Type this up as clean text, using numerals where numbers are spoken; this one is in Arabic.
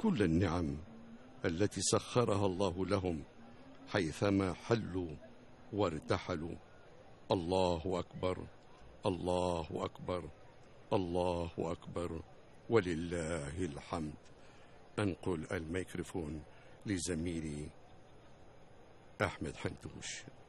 كل النعم التي سخرها الله لهم حيثما حلوا وارتحلوا. الله أكبر، الله أكبر، الله أكبر، ولله الحمد. أنقل الميكروفون لزميلي أحمد حنتوش.